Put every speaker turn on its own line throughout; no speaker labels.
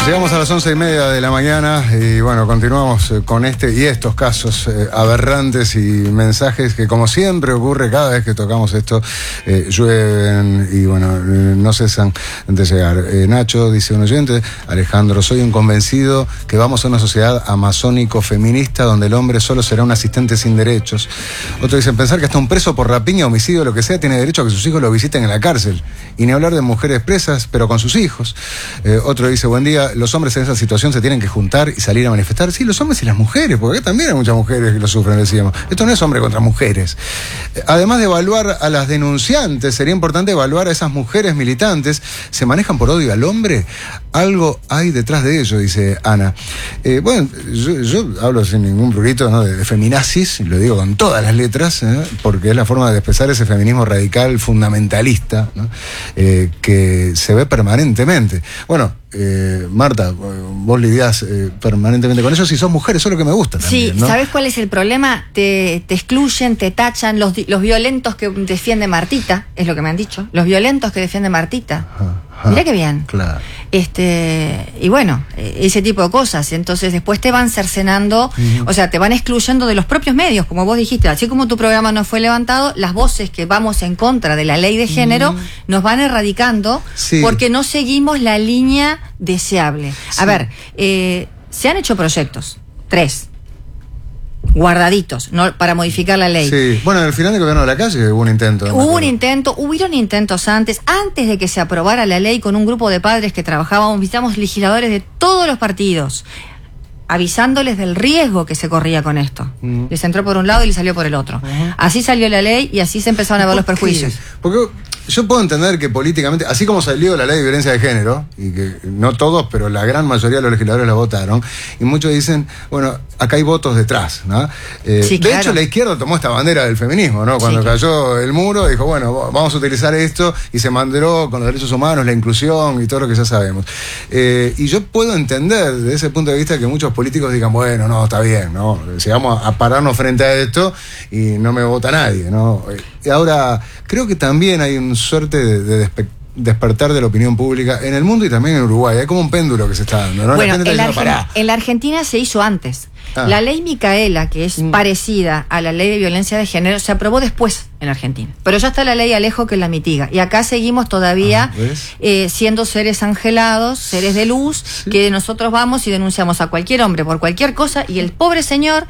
Llegamos a las 11:30 de la mañana y bueno, continuamos con este y estos casos aberrantes y mensajes que, como siempre ocurre cada vez que tocamos esto, llueven y bueno, no cesan de llegar. Nacho, dice un oyente, Alejandro, soy un convencido que vamos a una sociedad amazónico-feminista donde el hombre solo será un asistente sin derechos. Otro dice, pensar que hasta un preso por rapiña, homicidio, lo que sea, tiene derecho a que sus hijos lo visiten en la cárcel. Y ni hablar de mujeres presas, pero con sus hijos. Otro dice, buen día, los hombres en esa situación se tienen que juntar y salir a manifestar. Sí, los hombres y las mujeres, porque acá también hay muchas mujeres que lo sufren, decíamos. Esto no es hombre contra mujeres. Además de evaluar a las denunciantes, sería importante evaluar a esas mujeres militantes. ¿Se manejan por odio al hombre? Algo hay detrás de ello, dice Ana. Bueno, yo hablo sin ningún prurito, ¿no? de feminazis, lo digo con todas las letras, porque es la forma de expresar ese feminismo radical, fundamentalista, ¿no? Que se ve permanentemente. Bueno, Marta, vos lidiás permanentemente con eso. Si sos mujer, eso es lo que me gusta también,
sí,
¿no?
¿Sabés cuál es el problema? Te excluyen, te tachan, los violentos que defiende Martita, es lo que me han dicho, los violentos que defiende Martita. Mirá qué bien.
Claro.
Y bueno, ese tipo de cosas. Entonces después te van cercenando, o sea, te van excluyendo de los propios medios, como vos dijiste. Así como tu programa no fue levantado, las voces que vamos en contra de la ley de género nos van erradicando, porque no seguimos la línea deseable. A ver, se han hecho proyectos, 3 guardaditos, ¿no? Para modificar la ley.
Sí, bueno, en el final del gobierno de la calle hubo un intento.
Hubieron intentos antes de que se aprobara la ley, con un grupo de padres que trabajábamos, visitamos legisladores de todos los partidos, avisándoles del riesgo que se corría con esto. Les entró por un lado y les salió por el otro. Así salió la ley y así se empezaron a ver los perjuicios.
Porque yo puedo entender que políticamente, así como salió la ley de violencia de género, y que no todos, pero la gran mayoría de los legisladores la votaron, y muchos dicen, bueno, acá hay votos detrás, ¿no?
Sí,
de hecho, la izquierda tomó esta bandera del feminismo, ¿no? Cuando cayó el muro, dijo, bueno, vamos a utilizar esto, y se manderó con los derechos humanos, la inclusión y todo lo que ya sabemos. Y yo puedo entender, desde ese punto de vista, que muchos políticos digan, bueno, no, está bien, ¿no? Si vamos a pararnos frente a esto y no me vota nadie, ¿no? Y ahora, creo que también hay una suerte de despertar de la opinión pública en el mundo y también en Uruguay. Hay como un péndulo que se está dando, ¿no?
Bueno, en la Argentina se hizo antes. La ley Micaela, que es parecida a la ley de violencia de género, se aprobó después en la Argentina. Pero ya está la ley Alejo que la mitiga. Y acá seguimos todavía siendo seres angelados, seres de luz, que nosotros vamos y denunciamos a cualquier hombre por cualquier cosa, y el pobre señor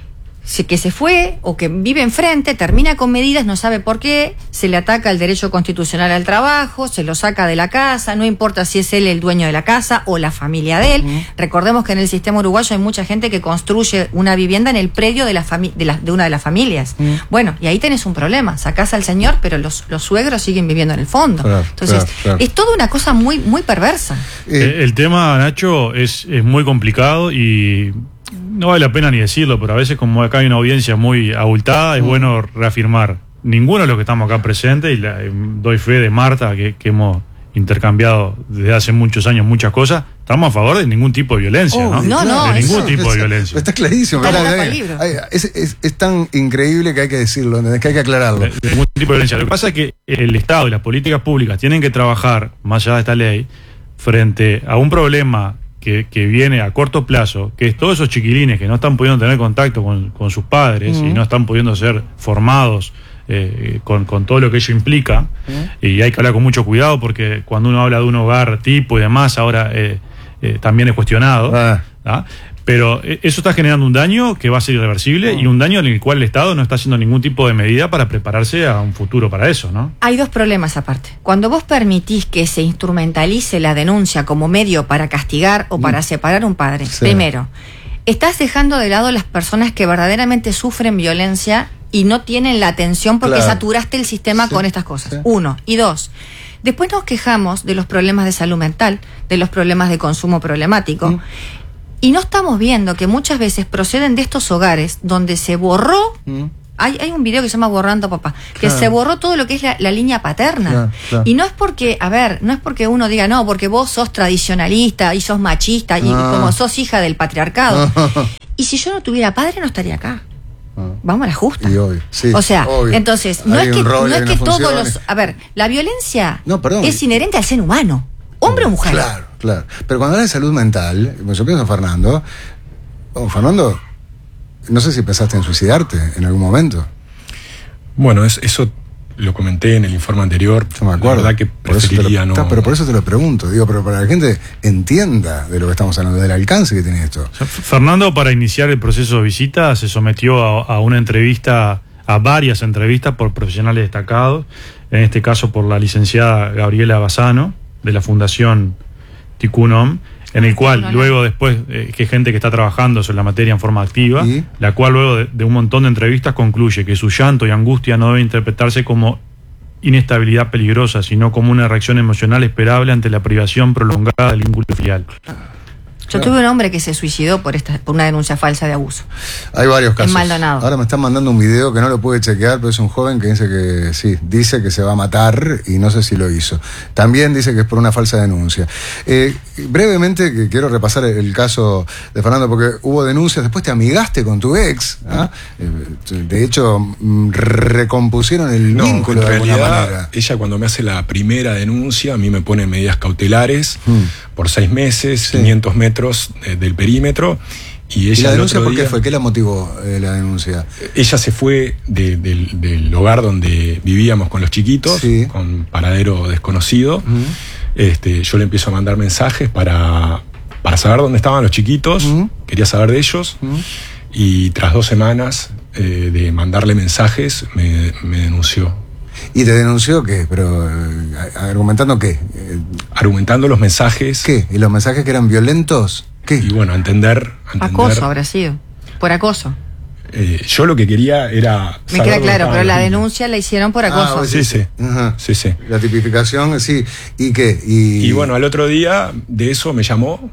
que se fue o que vive enfrente termina con medidas, no sabe por qué, se le ataca el derecho constitucional al trabajo, se lo saca de la casa, no importa si es él el dueño de la casa o la familia de él. Recordemos que en el sistema uruguayo hay mucha gente que construye una vivienda en el predio de una de las familias. Bueno, y ahí tenés un problema, sacás al señor, pero los suegros siguen viviendo en el fondo. Entonces, es toda una cosa muy, muy perversa.
El tema, Nacho, es muy complicado y no vale la pena ni decirlo, pero a veces, como acá hay una audiencia muy abultada, es bueno reafirmar. Ninguno de los que estamos acá presentes, y doy fe de Marta, que hemos intercambiado desde hace muchos años muchas cosas, estamos a favor de ningún tipo de violencia, ¿no? De ningún tipo de violencia.
Está clarísimo. Es tan increíble que hay que decirlo, que hay que aclararlo.
De ningún tipo de violencia. Lo que pasa es que el Estado y las políticas públicas tienen que trabajar, más allá de esta ley, frente a un problema que viene a corto plazo, que es todos esos chiquilines que no están pudiendo tener contacto con sus padres y no están pudiendo ser formados con todo lo que ello implica, y hay que hablar con mucho cuidado, porque cuando uno habla de un hogar tipo y demás, ahora también es cuestionado, pero eso está generando un daño que va a ser irreversible y un daño en el cual el Estado no está haciendo ningún tipo de medida para prepararse a un futuro para eso, ¿no?
Hay 2 problemas aparte. Cuando vos permitís que se instrumentalice la denuncia como medio para castigar o para separar a un padre, primero, estás dejando de lado las personas que verdaderamente sufren violencia y no tienen la atención porque saturaste el sistema con estas cosas. 1. Y 2, después nos quejamos de los problemas de salud mental, de los problemas de consumo problemático. Y no estamos viendo que muchas veces proceden de estos hogares donde se borró, hay un video que se llama Borrando Papá, que se borró todo lo que es la línea paterna. Y no es porque, no es porque uno diga, no, porque vos sos tradicionalista y sos machista y como sos hija del patriarcado. Y si yo no tuviera padre, no estaría acá. Vamos a la justa. O sea, entonces, no es que todos los... A ver, la violencia es inherente al ser humano, hombre o mujer.
Claro. claro. Pero cuando hablas de salud mental, yo pienso en Fernando. Fernando, no sé si pensaste en suicidarte en algún momento.
Bueno, eso lo comenté en el informe anterior.
No me acuerdo.
La verdad que preferiría no.
Pero por eso te lo pregunto, pero para que la gente entienda de lo que estamos hablando, del alcance que tiene esto.
Fernando, para iniciar el proceso de visita, se sometió a una entrevista, a varias entrevistas por profesionales destacados, en este caso por la licenciada Gabriela Bassano, de la Fundación Tikkun Olam, en el cual luego después, que gente que está trabajando sobre la materia en forma activa,
¿Y?
la cual luego de un montón de entrevistas concluye que su llanto y angustia no debe interpretarse como inestabilidad peligrosa, sino como una reacción emocional esperable ante la privación prolongada del vínculo filial.
Yo tuve un hombre que se suicidó por una denuncia falsa de abuso.
Hay varios casos.
En Maldonado.
Ahora me están mandando un video que no lo pude chequear, pero es un joven que dice que sí, dice que se va a matar y no sé si lo hizo. También dice que es por una falsa denuncia. Brevemente, que quiero repasar el caso de Fernando, porque hubo denuncias, después te amigaste con tu ex, ¿ah? De hecho, recompusieron el vínculo de alguna manera.
Ella, cuando me hace la primera denuncia, a mí me pone medidas cautelares por 6 meses,
Sí.
500 metros del perímetro. Y ella,
¿Y la denuncia
el otro
por qué
día,
fue? ¿Qué la motivó la denuncia?
ella se fue del hogar donde vivíamos con los chiquitos,
Sí.
con paradero desconocido. Yo le empiezo a mandar mensajes para saber dónde estaban los chiquitos, quería saber de ellos, y tras 2 semanas de mandarle mensajes me denunció.
¿Y te denunció qué? Pero argumentando qué.
Argumentando los mensajes.
¿Qué? ¿Y los mensajes que eran violentos? ¿Qué?
Y bueno, entender.
Acoso habrá sido. Por acoso.
Yo lo que quería era.
Me queda claro, pero la denuncia la hicieron por acoso.
Sí, sí.
Ajá.
Sí, sí.
La tipificación, sí. ¿Y qué?
Y bueno, al otro día de eso me llamó,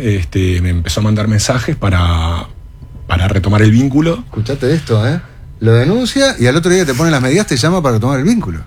me empezó a mandar mensajes para retomar el vínculo.
Escuchate esto, ¿eh? Lo denuncia y al otro día te ponen las medidas, te llama para tomar el vínculo.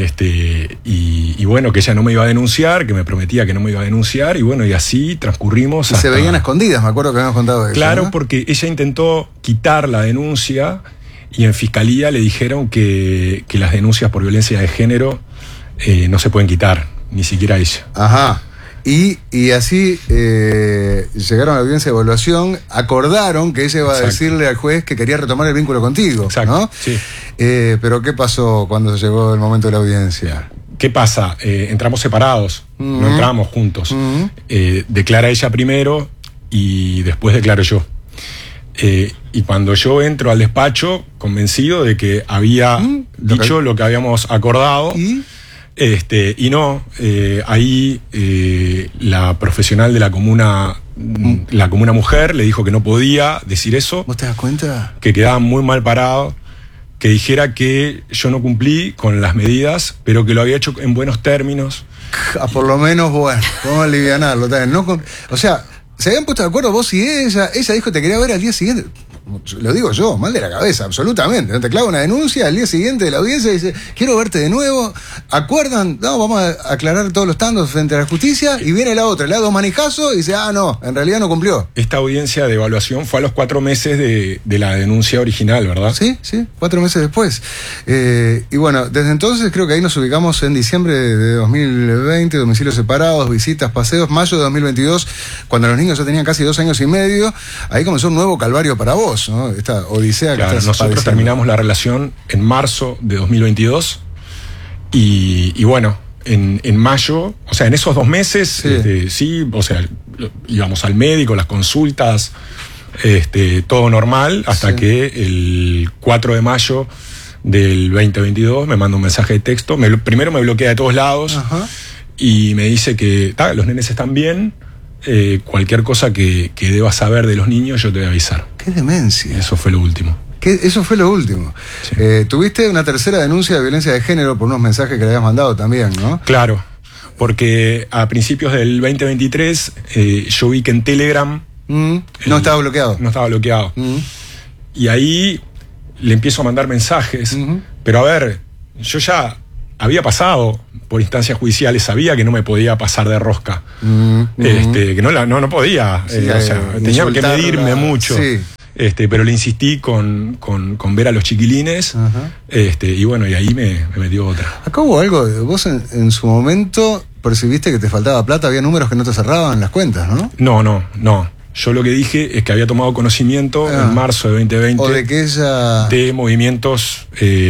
Y bueno, que ella no me iba a denunciar, que me prometía que no me iba a denunciar, y bueno, y así transcurrimos.
Y se veían a escondidas, me acuerdo que habíamos contado eso.
Claro,
¿no?
porque ella intentó quitar la denuncia y en fiscalía le dijeron que las denuncias por violencia de género no se pueden quitar, ni siquiera ella.
Ajá. Y así llegaron a la audiencia de evaluación, acordaron que ella iba a decirle al juez que quería retomar el vínculo contigo.
Exacto,
¿no?
sí.
Pero ¿qué pasó cuando se llegó el momento de la audiencia?
¿Qué pasa? Entramos separados, no entramos juntos. Declara ella primero y después declaro yo. Y cuando yo entro al despacho, convencido de que había dicho lo que habíamos acordado, y no, ahí la profesional de la comuna mujer le dijo que no podía decir eso.
¿Vos te das cuenta?
Que quedaba muy mal parado, que dijera que yo no cumplí con las medidas, pero que lo había hecho en buenos términos.
Por lo menos, bueno, vamos a alivianarlo. O sea, se habían puesto de acuerdo vos y ella dijo que te quería ver al día siguiente. Lo digo yo, mal de la cabeza, absolutamente. No te clava una denuncia, al día siguiente de la audiencia dice, quiero verte de nuevo. ¿Acuerdan? No, vamos a aclarar todos los tandos frente a la justicia. Y viene la otra, le da 2 manijazos y dice, no, en realidad no cumplió.
Esta audiencia de evaluación fue a los 4 meses de la denuncia original, ¿verdad?
Sí, 4 meses después. Y bueno, desde entonces creo que ahí nos ubicamos en diciembre de 2020, domicilios separados, visitas, paseos, mayo de 2022, cuando los niños ya tenían casi 2 años y medio. Ahí comenzó un nuevo calvario para vos, ¿no? Esta odisea
claro,
que estás
nosotros
padeciendo.
terminamos la relación en marzo de 2022 y bueno, en mayo, o sea, en esos 2 meses, o sea, íbamos al médico, las consultas, todo normal, hasta que el 4 de mayo del 2022 me manda un mensaje de texto, primero me bloquea de todos lados.
Ajá.
Y me dice que los nenes están bien, cualquier cosa que debas saber de los niños yo te voy a avisar.
¡Qué demencia!
Eso fue lo último.
Eso fue lo último.
Sí.
Tuviste una tercera denuncia de violencia de género por unos mensajes que le habías mandado también, ¿no?
Claro, porque a principios del 2023 yo vi que en Telegram
No estaba bloqueado.
no estaba bloqueado. Y ahí le empiezo a mandar mensajes. Pero a ver, yo ya había pasado por instancias judiciales, sabía que no me podía pasar de rosca. Que no podía.
Sí,
o sea, tenía que medirme mucho.
Sí.
Pero le insistí con ver a los chiquilines.
Ajá.
Y bueno, y ahí me metió otra.
Acá hubo algo, vos en su momento percibiste que te faltaba plata, había números que no te cerraban las cuentas, ¿no?
No. Yo lo que dije es que había tomado conocimiento en marzo de 2020
o de que ella...
de movimientos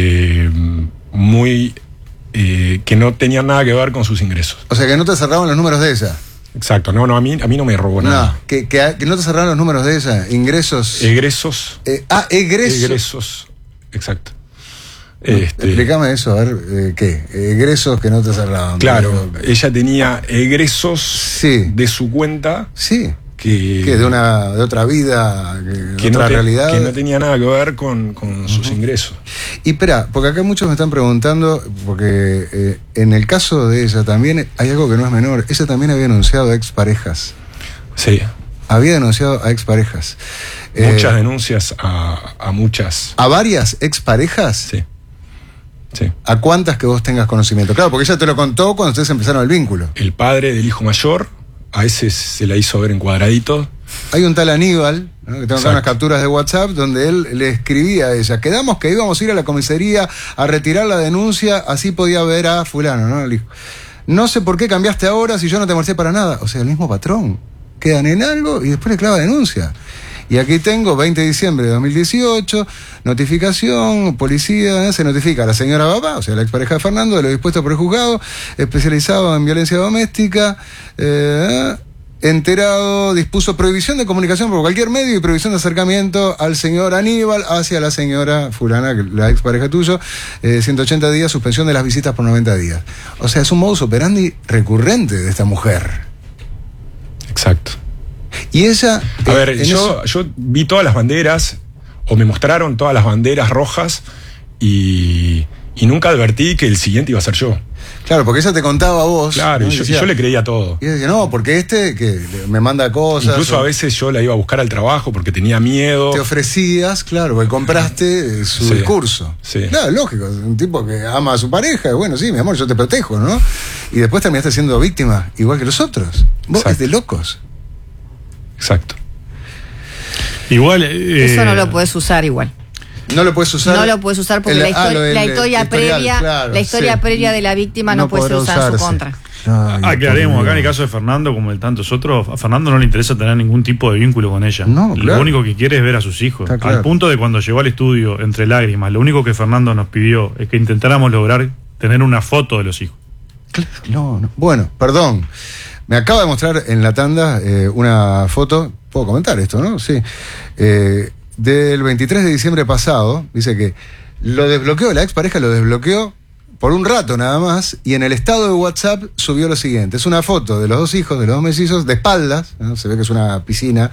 muy que no tenían nada que ver con sus ingresos.
O sea, que no te cerraban los números de ella.
Exacto, no, a mí no me robó nada.
No, que no te cerraron los números de ella, ingresos...
Egresos.
Egresos.
Egresos, exacto.
Explícame eso, a ver, ¿qué? Egresos que no te cerraban.
Claro, ella tenía egresos de su cuenta.
Sí. Que de otra vida, de otra realidad.
Que no tenía nada que ver con sus ingresos.
Y espera, porque acá muchos me están preguntando, porque en el caso de ella también hay algo que no es menor. Ella también había denunciado a exparejas.
Sí.
Había denunciado a exparejas.
Muchas denuncias a muchas.
¿A varias exparejas?
Sí. Sí.
¿A cuántas que vos tengas conocimiento? Claro, porque ella te lo contó cuando ustedes empezaron el vínculo.
El padre del hijo mayor, a ese se la hizo ver en cuadradito.
Hay un tal Aníbal, ¿no? Que tengo acá unas capturas de WhatsApp donde él le escribía a ella: quedamos que íbamos a ir a la comisaría a retirar la denuncia, así podía ver a fulano, ¿no? El hijo. No sé por qué cambiaste ahora si yo no te molesté para nada. O sea, el mismo patrón. Quedan en algo y después le clava denuncia. Y aquí tengo 20 de diciembre de 2018, notificación, policía, se notifica a la señora papá, o sea, la expareja de Fernando, de lo dispuesto por el juzgado, especializado en violencia doméstica, enterado, dispuso prohibición de comunicación por cualquier medio y prohibición de acercamiento al señor Aníbal hacia la señora fulana, la expareja tuyo, 180 días, suspensión de las visitas por 90 días. O sea, es un modus operandi recurrente de esta mujer.
Exacto.
Y ella...
A ver, yo vi todas las banderas, o me mostraron todas las banderas rojas, y nunca advertí que el siguiente iba a ser yo.
Claro, porque ella te contaba a vos.
Claro,
¿no?
y yo le creía todo.
Y ella decía, no, porque que me manda cosas.
Incluso a veces yo la iba a buscar al trabajo porque tenía miedo.
Te ofrecías, claro, porque compraste su discurso.
Sí.
Claro, lógico, un tipo que ama a su pareja, bueno, sí, mi amor, yo te protejo, ¿no? Y después terminaste siendo víctima, igual que los otros. Vos es de locos.
Exacto.
Igual.
Eso no lo puedes usar igual.
No lo puedes usar.
No lo puedes usar porque la historia previa de la víctima no puede ser usada en su contra.
Aclaremos, acá en el caso de Fernando, como de tantos otros, a Fernando no le interesa tener ningún tipo de vínculo con ella.
No, claro.
Lo único que quiere es ver a sus hijos.
Claro.
Al punto de cuando llegó al estudio, entre lágrimas, lo único que Fernando nos pidió es que intentáramos lograr tener una foto de los hijos.
No. Bueno, perdón. Me acaba de mostrar en la tanda una foto, puedo comentar esto, ¿no? Sí. Del 23 de diciembre pasado, dice que lo desbloqueó, la expareja lo desbloqueó por un rato nada más, y en el estado de WhatsApp subió lo siguiente. Es una foto de los dos hijos, de los dos mellizos, de espaldas, ¿no? Se ve que es una piscina,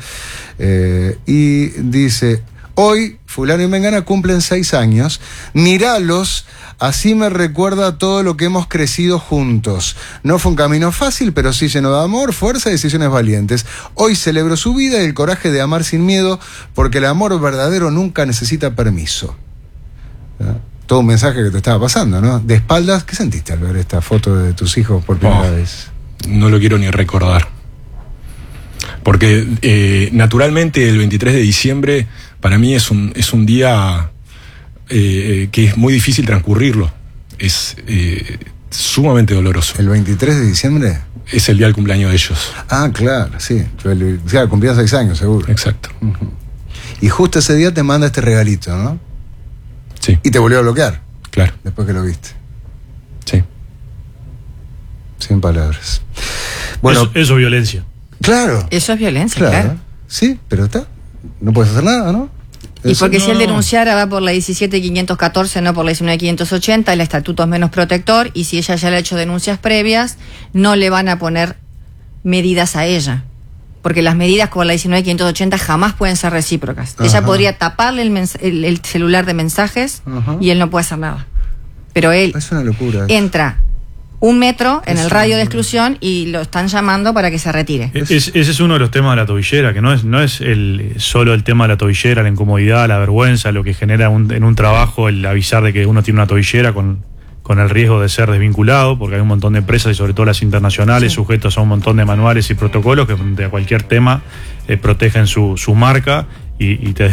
y dice: hoy fulano y mengana cumplen 6 años, míralos, así me recuerda todo lo que hemos crecido juntos. No fue un camino fácil, pero sí lleno de amor, fuerza y decisiones valientes. Hoy celebro su vida y el coraje de amar sin miedo, porque el amor verdadero nunca necesita permiso. ¿Ah? Todo un mensaje que te estaba pasando, ¿no? De espaldas, ¿qué sentiste al ver esta foto de tus hijos por primera vez?
No lo quiero ni recordar. Porque naturalmente el 23 de diciembre para mí es un día que es muy difícil transcurrirlo. Es sumamente doloroso.
¿El 23 de diciembre?
Es el día del cumpleaños de ellos.
Ah, claro, sí. Claro, cumplían 6 años, seguro.
Exacto.
Uh-huh. Y justo ese día te manda este regalito, ¿no?
Sí.
Y te volvió a bloquear.
Claro.
Después que lo viste.
Sí.
Sin palabras. Bueno,
eso es violencia.
Claro.
Eso es violencia, claro.
Sí, pero está. No puedes hacer nada, ¿no?
Y porque si él denunciara va por la 17.514, no por la 19.580, el estatuto es menos protector, y si ella ya le ha hecho denuncias previas, no le van a poner medidas a ella. Porque las medidas como la 19.580 jamás pueden ser recíprocas. Ajá. Ella podría taparle el celular de mensajes. Ajá. Y él no puede hacer nada. Pero él
es una locura.
Entra 1 metro en el radio de exclusión y lo están llamando para que se retire.
Ese es uno de los temas de la tobillera, que no es solo el tema de la tobillera, la incomodidad, la vergüenza, lo que genera en un trabajo el avisar de que uno tiene una tobillera con el riesgo de ser desvinculado, porque hay un montón de empresas, y sobre todo las internacionales, sujetos a un montón de manuales y protocolos que frente a cualquier tema protegen su marca y te